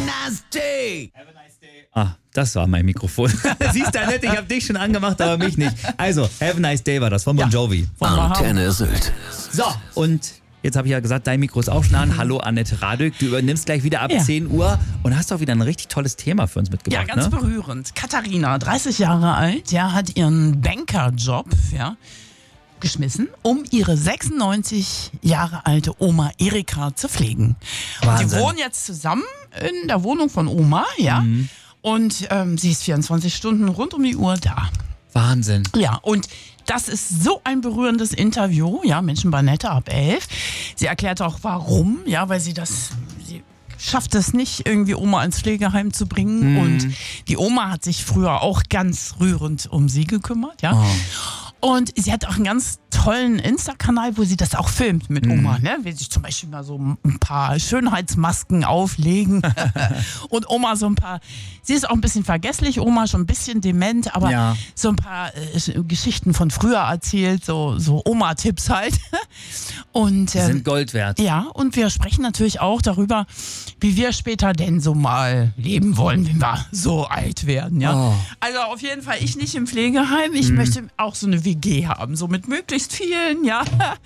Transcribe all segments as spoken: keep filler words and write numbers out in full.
nice day. Have a nice day. Ah, das war mein Mikrofon. Siehst du, Annette, ich habe dich schon angemacht, aber mich nicht. Also, Have a nice day war das von Bon Jovi. Ja. Antenne Sylt. So, und jetzt habe ich ja gesagt, dein Mikro ist auch schon an. Hallo Annette Radök, du übernimmst gleich wieder ab ja. zehn Uhr und hast auch wieder ein richtig tolles Thema für uns mitgebracht. Ja, ganz ne? berührend. Katharina, dreißig Jahre alt, ja, hat ihren Bankerjob, ja, geschmissen, um ihre sechsundneunzig Jahre alte Oma Erika zu pflegen. Wahnsinn. Die wohnen jetzt zusammen in der Wohnung von Oma, ja, mhm. und ähm, sie ist vierundzwanzig Stunden rund um die Uhr da. Wahnsinn. Ja, und das ist so ein berührendes Interview, ja, Menschen bei Nette ab elf. Sie erklärt auch warum, ja, weil sie das, sie schafft es nicht, irgendwie Oma ins Pflegeheim zu bringen. Mhm. Und die Oma hat sich früher auch ganz rührend um sie gekümmert, ja. Oh. Und sie hat auch einen ganz tollen Insta-Kanal, wo sie das auch filmt mit Oma, ne? Wie sich zum Beispiel mal so ein paar Schönheitsmasken auflegen und Oma so ein paar, sie ist auch ein bisschen vergesslich, Oma schon ein bisschen dement, aber ja. so ein paar äh, Geschichten von früher erzählt, so, so Oma-Tipps halt. Und, ähm, sind Gold wert. Ja, und wir sprechen natürlich auch darüber, wie wir später denn so mal leben wollen, wenn wir so alt werden, ja. Oh. Also auf jeden Fall ich nicht im Pflegeheim, ich mhm. möchte auch so eine W G haben, so mit möglichst vielen, ja.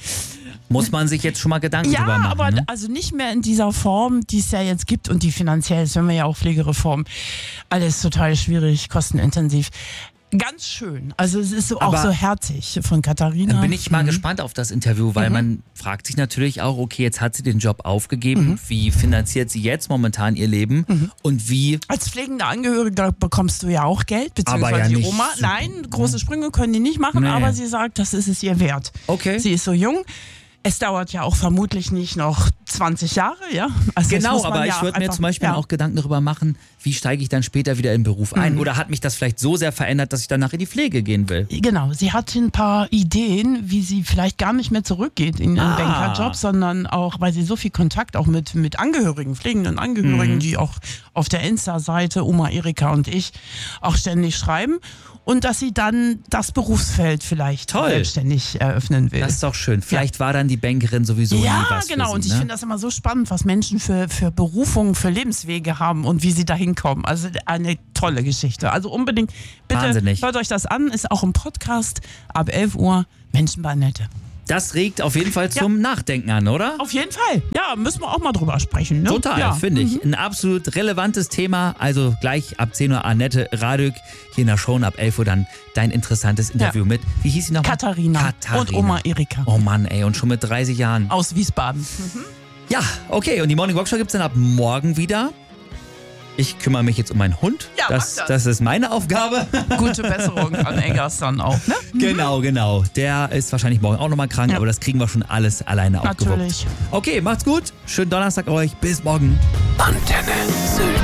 Muss man sich jetzt schon mal Gedanken ja, drüber machen. Ja, aber ne? also nicht mehr in dieser Form, die es ja jetzt gibt und die finanziell ist, wenn wir ja auch Pflegereform, alles total schwierig, kostenintensiv. Ganz schön. Also es ist so auch so herzig von Katharina. Dann bin ich mal mhm. gespannt auf das Interview, weil mhm. man fragt sich natürlich auch, okay, jetzt hat sie den Job aufgegeben. Mhm. Wie finanziert sie jetzt momentan ihr Leben? Mhm. Und wie... Als pflegender Angehöriger bekommst du ja auch Geld, beziehungsweise aber ja die nicht Oma. so Nein, große Sprünge können die nicht machen, nee. aber sie sagt, das ist es ihr wert. Okay. Sie ist so jung. Es dauert ja auch vermutlich nicht noch zwanzig Jahre, ja. Also genau, aber ja ich würde mir zum Beispiel ja. auch Gedanken darüber machen, wie steige ich dann später wieder in den Beruf ein? Mhm. Oder hat mich das vielleicht so sehr verändert, dass ich danach in die Pflege gehen will? Genau, sie hat ein paar Ideen, wie sie vielleicht gar nicht mehr zurückgeht in ihren ah. Bankerjob, sondern auch, weil sie so viel Kontakt auch mit, mit Angehörigen, pflegenden Angehörigen, mhm. die auch auf der Insta-Seite Oma Erika und ich auch ständig schreiben. Und dass sie dann das Berufsfeld vielleicht Toll. selbstständig eröffnen will. Das ist doch schön. Vielleicht ja. war dann die Bankerin sowieso ja, nie was genau. für sie, Und ich ne? finde das immer so spannend, was Menschen für, für Berufungen, für Lebenswege haben und wie sie da hinkommen. Also eine tolle Geschichte. Also unbedingt, bitte Wahnsinnig. Hört euch das an. Ist auch im Podcast ab elf Uhr. Menschen bei Nette. Das regt auf jeden Fall zum ja. Nachdenken an, oder? Auf jeden Fall. Ja, müssen wir auch mal drüber sprechen. Ne? Total, ja. finde ich. Mhm. Ein absolut relevantes Thema. Also gleich ab zehn Uhr Annette Radök. Hier in der Show und ab elf Uhr dann dein interessantes Interview ja. mit, wie hieß sie nochmal? Katharina. Katharina und Oma Erika. Oh Mann, ey, und schon mit dreißig Jahren. Aus Wiesbaden. Mhm. Ja, okay. Und die Morning Walk Show gibt es dann ab morgen wieder. Ich kümmere mich jetzt um meinen Hund. Ja, das, das. das ist meine Aufgabe. Gute Besserung an Eggers dann auch, ne? Genau, genau. Der ist wahrscheinlich morgen auch nochmal krank, ja. aber das kriegen wir schon alles alleine aufgewuppt. Natürlich. Okay, macht's gut. Schönen Donnerstag euch. Bis morgen. Antenne.